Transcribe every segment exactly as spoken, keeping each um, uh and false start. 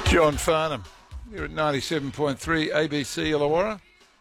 John Farnham, you're at ninety-seven point three A B C Illawarra,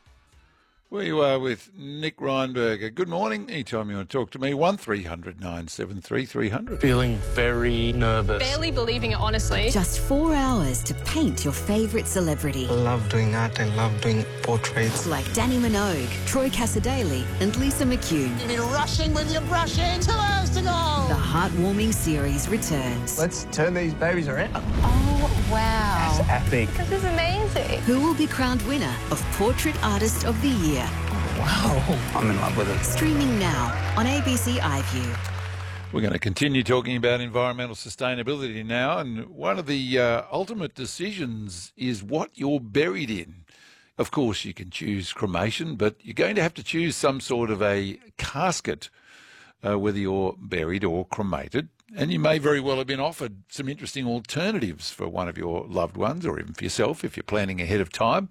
where you are with Nick Reinberger. Good morning. Anytime you want to talk to me, one three hundred nine seven three three hundred. Feeling very nervous. Barely believing it, honestly. Just four hours to paint your favourite celebrity. I love doing art and love doing portraits. Like Danny Minogue, Troy Cassadaly and Lisa McCune. You've been rushing with your brushing. Two hours to go. The heartwarming series returns. Let's turn these babies around. Oh, wow. That's epic. This is amazing. Who will be crowned winner of Portrait Artist of the Year? Wow. I'm in love with it. Streaming now on A B C iView. We're going to continue talking about environmental sustainability now, and one of the uh, ultimate decisions is what you're buried in. Of course, you can choose cremation, but you're going to have to choose some sort of a casket, uh, whether you're buried or cremated. And you may very well have been offered some interesting alternatives for one of your loved ones, or even for yourself if you're planning ahead of time.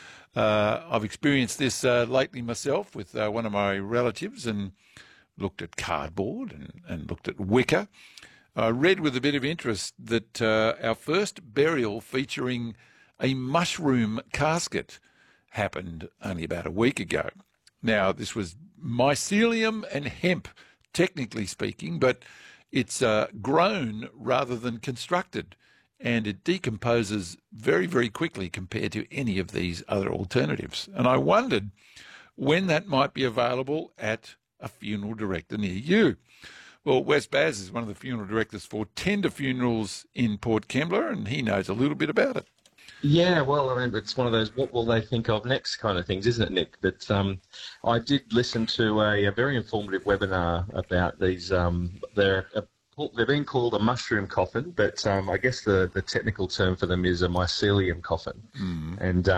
Uh, I've experienced this uh, lately myself with uh, one of my relatives, and looked at cardboard and, and looked at wicker. I read with a bit of interest that uh, our first burial featuring a mushroom casket happened only about a week ago. Now, this was mycelium and hemp, technically speaking, but it's uh, grown rather than constructed, and it decomposes very, very quickly compared to any of these other alternatives. And I wondered when that might be available at a funeral director near you. Well, Wes Baz is one of the funeral directors for Tender Funerals in Port Kembla, and he knows a little bit about it. Yeah, well, I mean, it's one of those what will they think of next kind of things, isn't it, Nick? But um, I did listen to a, a very informative webinar about these. Um, they're a, they're being called a mushroom coffin, but um, I guess the, the technical term for them is a mycelium coffin. Mm. And